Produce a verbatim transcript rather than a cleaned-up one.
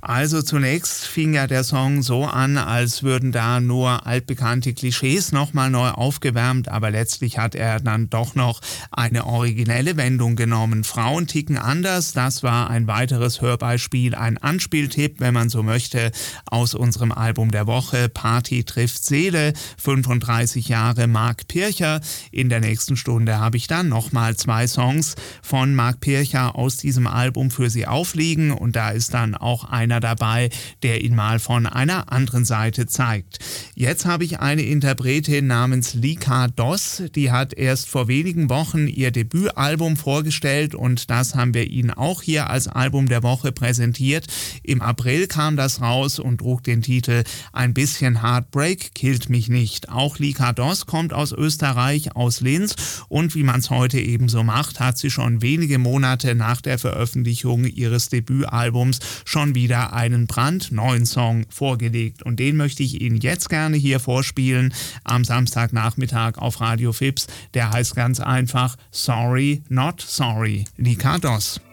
Also zunächst fing ja der Song so an, als würden da nur altbekannte Klischees nochmal neu aufgewärmt, aber letztlich hat er dann doch noch eine originelle Wendung genommen. Frauen ticken anders, das war ein weiteres Hörbeispiel, ein Anspieltipp, wenn man so möchte, aus unserem Album der Woche, Party trifft Seele, fünfunddreißig Jahre Marc Pircher. In der nächsten Stunde habe ich dann nochmal zwei Songs von Marc Pircher aus diesem Album für Sie aufliegen und da ist dann auch einer dabei, der ihn mal von einer anderen Seite zeigt. Jetzt habe ich eine Interpretin namens Lika Doss, die hat erst vor wenigen Wochen ihr Debütalbum vorgestellt und das haben wir Ihnen auch hier als Album der Woche präsentiert. Im April kam das raus und trug den Titel Ein bisschen Heartbreak killt mich nicht. Auch Lika Doss kommt aus Österreich, aus Linz und wie man es heute eben so macht, hat sie schon wenige Monate nach der Veröffentlichung ihres Debütalbums schon wieder einen brandneuen Song vorgelegt und den möchte ich Ihnen jetzt gerne hier vorspielen am Samstagnachmittag auf Radio Fips. Der heißt ganz einfach Sorry Not Sorry, Lika Doss.